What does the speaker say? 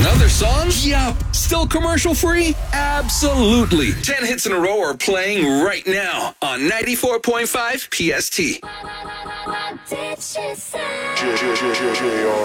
Other songs? Yup. Still commercial free? Absolutely. 10 hits in a row are playing right now on 94.5 PST. What did she say?